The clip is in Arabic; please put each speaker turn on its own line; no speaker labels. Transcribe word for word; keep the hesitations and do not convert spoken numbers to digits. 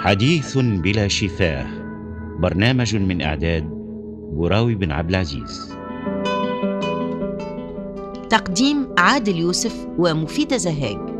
حديث بلا شفاه، برنامج من إعداد براوي بن عبد العزيز.
تقديم عادل يوسف ومفيدة زهاج.